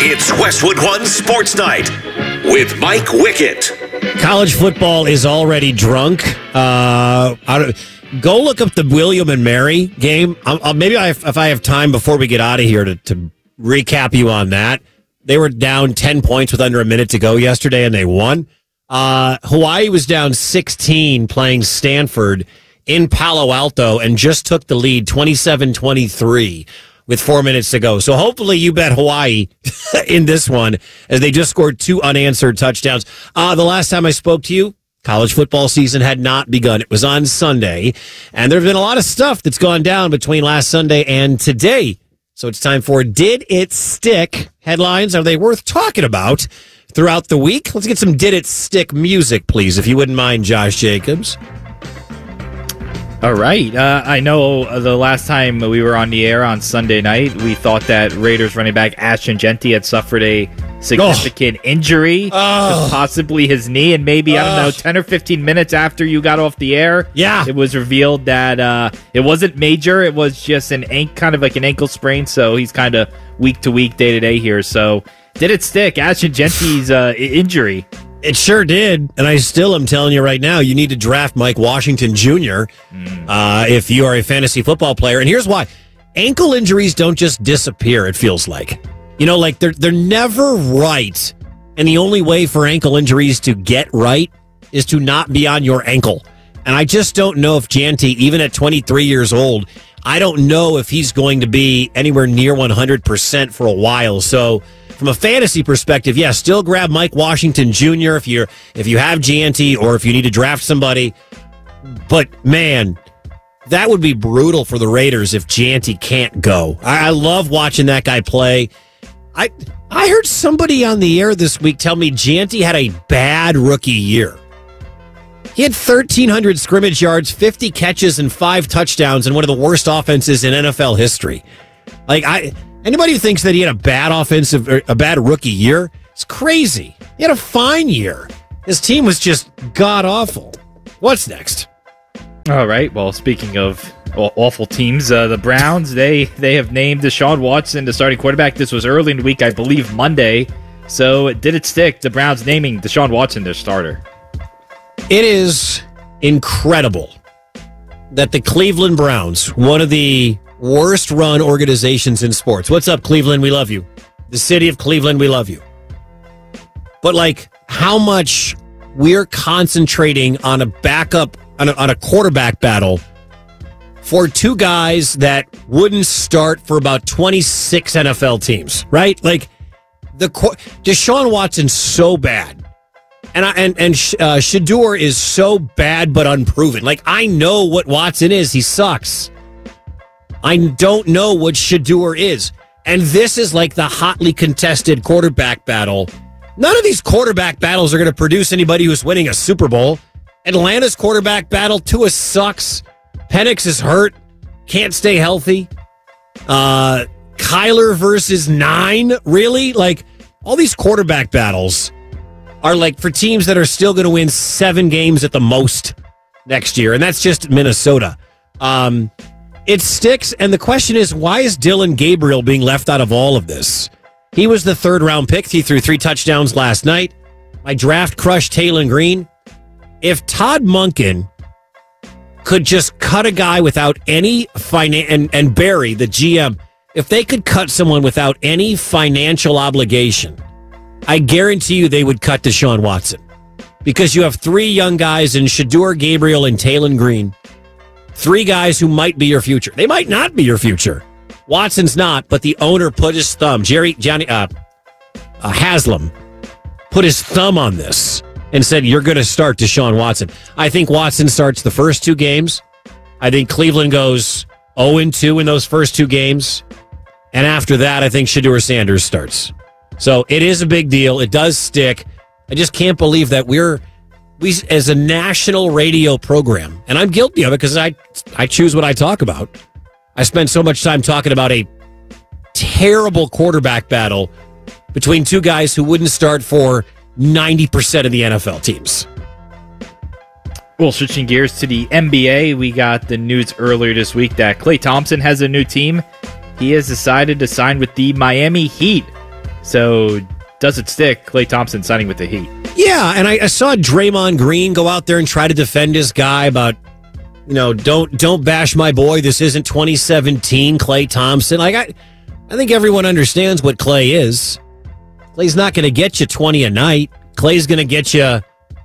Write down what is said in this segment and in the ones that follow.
It's Westwood One Sports Night with Mike Wickett. College football is already drunk. Go look up the William and Mary game. If I have time before we get out of here to recap you on that. They were down 10 points with under a minute to go yesterday, and they won. Hawaii was down 16 playing Stanford in Palo Alto and just took the lead 27-23 with 4 minutes to go. So hopefully you bet Hawaii in this one as they just scored 2 unanswered touchdowns. The last time I spoke to you, college football season had not begun. It was on Sunday, and there have been a lot of stuff that's gone down between last Sunday and today. So it's time for Did It Stick? Headlines, are they worth talking about throughout the week? Let's get some Did It Stick music, please, if you wouldn't mind, Josh Jacobs. All right. I know the last time we were on the air on Sunday night, we thought that Raiders running back Ashton Jeanty had suffered a significant injury, possibly his knee, and maybe, 10 or 15 minutes after you got off the air, it was revealed that it wasn't major. It was just kind of like an ankle sprain, so he's kind of week to week, day to day here. So did it stick? Ashton Jeanty's injury. It sure did, and I still am telling you right now, you need to draft Mike Washington Jr. If you are a fantasy football player. And here's why. Ankle injuries don't just disappear, it feels like. You know, like they're never right, and the only way for ankle injuries to get right is to not be on your ankle. And I just don't know if Jeanty, even at 23 years old, I don't know if he's going to be anywhere near 100% for a while. So from a fantasy perspective, still grab Mike Washington Jr. if you have Jeanty or if you need to draft somebody. But man, that would be brutal for the Raiders if Jeanty can't go. I love watching that guy play. I heard somebody on the air this week tell me Jeanty had a bad rookie year. He had 1,300 scrimmage yards, 50 catches, and 5 touchdowns in one of the worst offenses in NFL history. Anybody who thinks that he had a bad rookie year, it's crazy. He had a fine year. His team was just god-awful. What's next? All right. Well, speaking of awful teams, the Browns, they have named Deshaun Watson the starting quarterback. This was early in the week, I believe Monday. So did it stick? The Browns naming Deshaun Watson their starter. It is incredible that the Cleveland Browns, one of the worst run organizations in sports. What's up, Cleveland? We love you. The city of Cleveland, we love you. But how much we're concentrating on a backup, on a quarterback battle for 2 guys that wouldn't start for about 26 NFL teams, right? Deshaun Watson's so bad. And Shedeur is so bad but unproven. I know what Watson is. He sucks. I don't know what Shedeur is. And this is like the hotly contested quarterback battle. None of these quarterback battles are going to produce anybody who's winning a Super Bowl. Atlanta's quarterback battle, Tua sucks. Penix is hurt. Can't stay healthy. Kyler versus 9. Really? All these quarterback battles are for teams that are still going to win 7 games at the most next year. And that's just Minnesota. It sticks, and the question is, why is Dillon Gabriel being left out of all of this? He was the 3rd-round pick. He threw 3 touchdowns last night. My draft crush, Taylon Green. If Todd Monken could just cut a guy without any and Barry, the GM, if they could cut someone without any financial obligation, I guarantee you they would cut Deshaun Watson. Because you have 3 young guys in Shedeur, Gabriel, and Taylon Green. 3 guys who might be your future. They might not be your future. Watson's not, but the owner put his thumb. Haslam put his thumb on this and said, you're going to start Deshaun Watson. I think Watson starts the first 2 games. I think Cleveland goes 0-2 in those first 2 games. And after that, I think Shedeur Sanders starts. So it is a big deal. It does stick. I just can't believe that we as a national radio program, and I'm guilty of it because I choose what I talk about. I spend so much time talking about a terrible quarterback battle between 2 guys who wouldn't start for 90% of the NFL teams. Well, switching gears to the NBA, we got the news earlier this week that Klay Thompson has a new team. He has decided to sign with the Miami Heat. So does it stick? Klay Thompson signing with the Heat. Yeah, and I saw Draymond Green go out there and try to defend his guy about, don't bash my boy. This isn't 2017 Klay Thompson. Like I think everyone understands what Klay is. Clay's not going to get you 20 a night. Clay's going to get you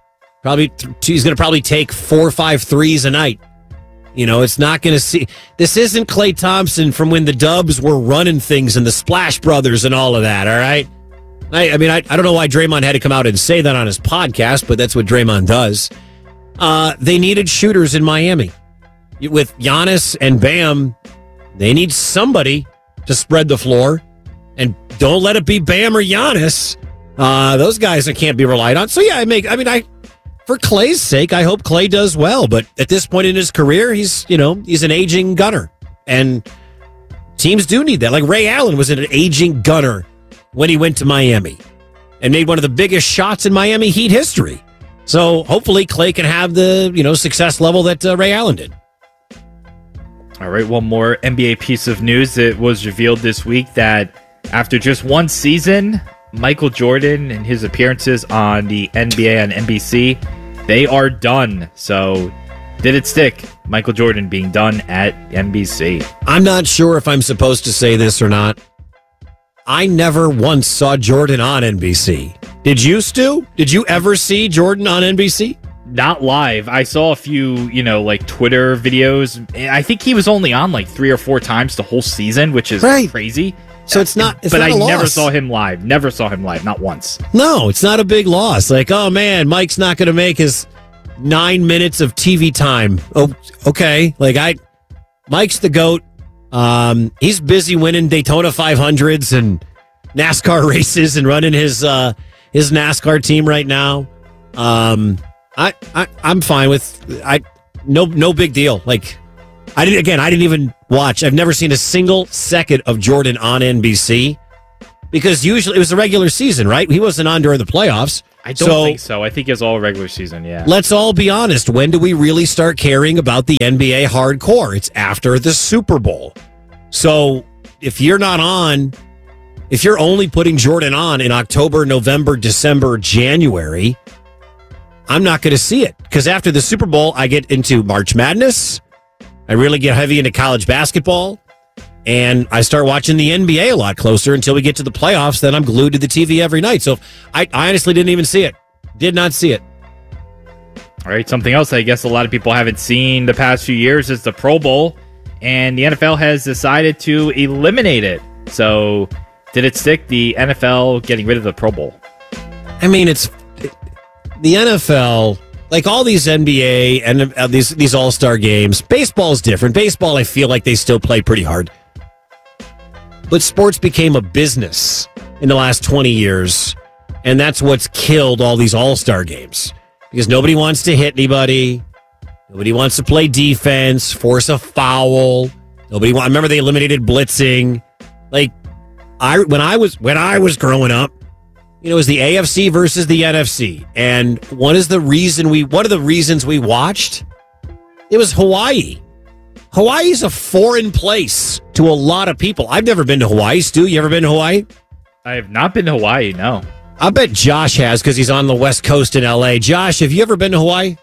he's going to probably take 4 or 5 threes a night. It's not going to see. This isn't Klay Thompson from when the Dubs were running things and the Splash Brothers and all of that, all right? I don't know why Draymond had to come out and say that on his podcast, but that's what Draymond does. They needed shooters in Miami. With Giannis and Bam, they need somebody to spread the floor. And don't let it be Bam or Giannis. Those guys can't be relied on. So, yeah, for Klay's sake, I hope Klay does well. But at this point in his career, he's an aging gunner. And teams do need that. Like Ray Allen was an aging gunner when he went to Miami and made one of the biggest shots in Miami Heat history. So hopefully Klay can have the, success level that Ray Allen did. All right, one more NBA piece of news. It was revealed this week that after just one season, Michael Jordan and his appearances on the NBA on NBC, they are done. So did it stick? Michael Jordan being done at NBC. I'm not sure if I'm supposed to say this or not. I never once saw Jordan on NBC. Did you, Stu? Did you ever see Jordan on NBC? Not live. I saw a few, Twitter videos. I think he was only on 3 or 4 times the whole season, which is crazy. So it's not. But I never saw him live. Never saw him live. Not once. No, it's not a big loss. Like, oh man, Mike's not going to make his 9 minutes of TV time. Oh, okay. Mike's the GOAT. He's busy winning Daytona 500s and NASCAR races and running his NASCAR team right now. I'm fine with no big deal. I didn't even watch. I've never seen a single second of Jordan on NBC because usually it was the regular season, right? He wasn't on during the playoffs. I don't think so. I think it's all regular season, yeah. Let's all be honest. When do we really start caring about the NBA hardcore? It's after the Super Bowl. So if you're only putting Jordan on in October, November, December, January, I'm not going to see it. Because after the Super Bowl, I get into March Madness. I really get heavy into college basketball. And I start watching the NBA a lot closer until we get to the playoffs. Then I'm glued to the TV every night. So I honestly didn't even see it. Did not see it. All right, something else I guess a lot of people haven't seen the past few years is the Pro Bowl. And the NFL has decided to eliminate it. So did it stick, the NFL getting rid of the Pro Bowl? I mean, it's the NFL, like all these NBA and these all-star games. Baseball's different. Baseball, I feel like they still play pretty hard. But sports became a business in the last 20 years, and that's what's killed all these all-star games. Because nobody wants to hit anybody. Nobody wants to play defense, force a foul. I remember they eliminated blitzing. When I was growing up, it was the AFC versus the NFC. And one of the reasons we watched, it was Hawaii. Hawaii's a foreign place to a lot of people. I've never been to Hawaii. Stu, you ever been to Hawaii? I have not been to Hawaii, no. I bet Josh has because he's on the West Coast in LA. Josh, have you ever been to Hawaii?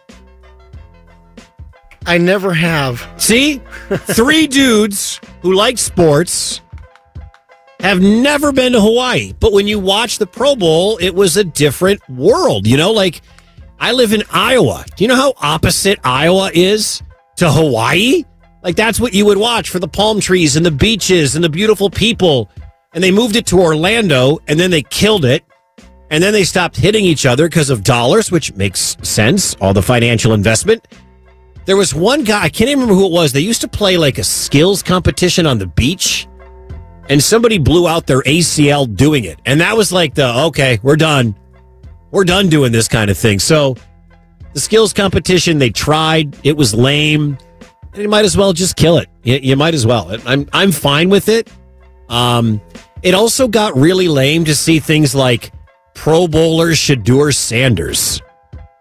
I never have. See? 3 dudes who like sports have never been to Hawaii. But when you watch the Pro Bowl, it was a different world. I live in Iowa. Do you know how opposite Iowa is to Hawaii? That's what you would watch for the palm trees and the beaches and the beautiful people. And they moved it to Orlando, and then they killed it. And then they stopped hitting each other because of dollars, which makes sense, all the financial investment. There was one guy, I can't even remember who it was. They used to play a skills competition on the beach, and somebody blew out their ACL doing it. And that was okay, we're done. We're done doing this kind of thing. So the skills competition, they tried. It was lame. And you might as well just kill it. You might as well. I'm fine with it. It also got really lame to see things like Pro Bowler Shedeur Sanders.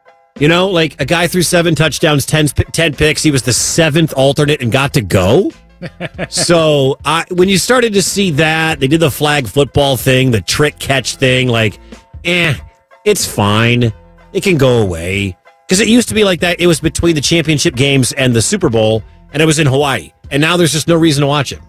A guy threw 7 touchdowns, 10 picks. He was the 7th alternate and got to go. So when you started to see that, they did the flag football thing, the trick catch thing, like, it's fine. It can go away. Because it used to be like that. It was between the championship games and the Super Bowl, and it was in Hawaii. And now there's just no reason to watch it.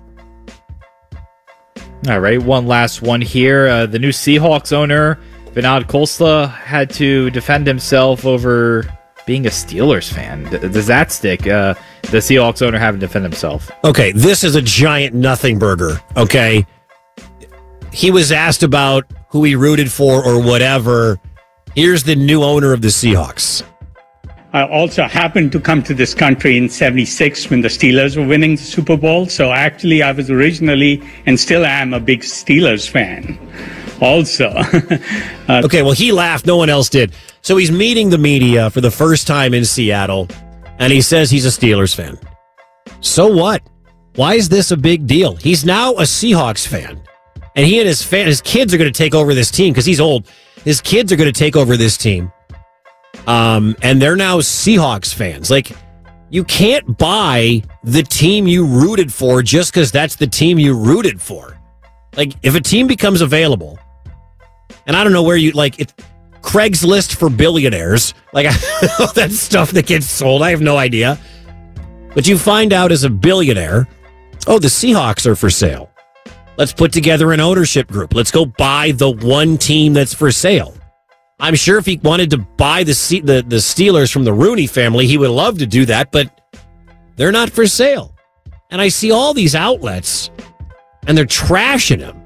All right, one last one here. The new Seahawks owner, Vinod Khosla, had to defend himself over being a Steelers fan. Does that stick? The Seahawks owner having to defend himself. Okay, this is a giant nothing burger, okay? He was asked about who he rooted for or whatever. Here's the new owner of the Seahawks. I also happened to come to this country in 76 when the Steelers were winning the Super Bowl. So actually, I was originally and still am a big Steelers fan also. Okay, well, he laughed. No one else did. So he's meeting the media for the first time in Seattle, and he says he's a Steelers fan. So what? Why is this a big deal? He's now a Seahawks fan, and he and his kids are going to take over this team because he's old. His kids are going to take over this team. And they're now Seahawks fans. Like, you can't buy the team you rooted for just because that's the team you rooted for. Like, if a team becomes available, and I don't know where you, like, it's Craigslist for billionaires. Like, that's stuff that gets sold. I have no idea. But you find out as a billionaire, oh, the Seahawks are for sale. Let's put together an ownership group. Let's go buy the one team that's for sale. I'm sure if he wanted to buy the Steelers from the Rooney family, he would love to do that, but they're not for sale. And I see all these outlets, and they're trashing him.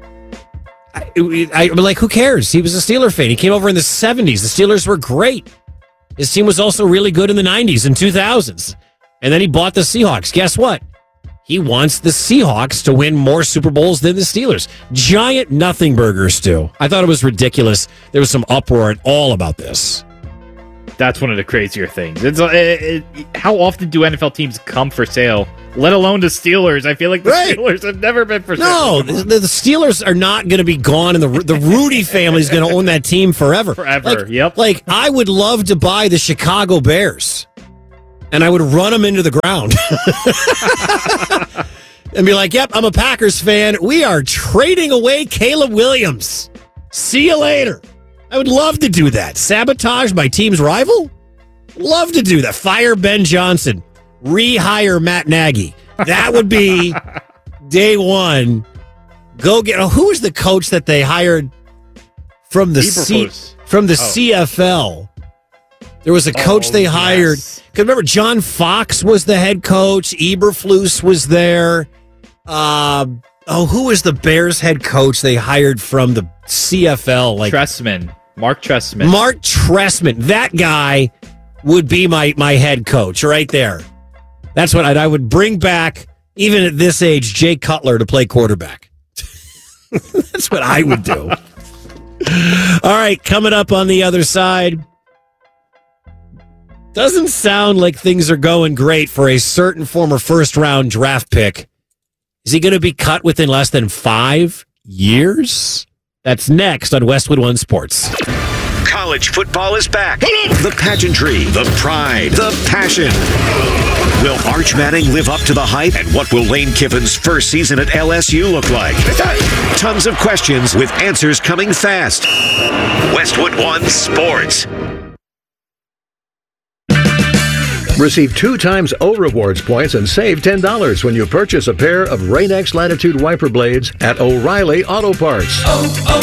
I'm like, who cares? He was a Steeler fan. He came over in the 70s. The Steelers were great. His team was also really good in the 90s and 2000s. And then he bought the Seahawks. Guess what? He wants the Seahawks to win more Super Bowls than the Steelers. Giant nothing burger, Stu. I thought it was ridiculous. There was some uproar at all about this. That's one of the crazier things. How often do NFL teams come for sale, let alone the Steelers? I feel like the Steelers have never been for sale. No, the Steelers are not going to be gone, and the Rudy family is going to own that team forever. Forever, yep. Like, I would love to buy the Chicago Bears, and I would run them into the ground. And be like, yep, I'm a Packers fan. We are trading away Caleb Williams. See you later. I would love to do that. Sabotage my team's rival? Love to do that. Fire Ben Johnson. Rehire Matt Nagy. That would be day one. Go get... Oh, who was the coach that they hired from the CFL? There was a coach they hired. Yes. Because remember, John Fox was the head coach. Eberflus was there. Who was the Bears head coach they hired from the CFL? Like Mark Trestman. Mark Trestman. That guy would be my head coach right there. That's what I would bring back, even at this age, Jay Cutler to play quarterback. That's what I would do. All right, coming up on the other side. Doesn't sound like things are going great for a certain former first-round draft pick. Is he going to be cut within less than 5 years? That's next on Westwood One Sports. College football is back. The pageantry, the pride, the passion. Will Arch Manning live up to the hype? And what will Lane Kiffin's first season at LSU look like? Tons of questions with answers coming fast. Westwood One Sports. Receive 2 times O Rewards points and save $10 when you purchase a pair of Rain-X Latitude wiper blades at O'Reilly Auto Parts.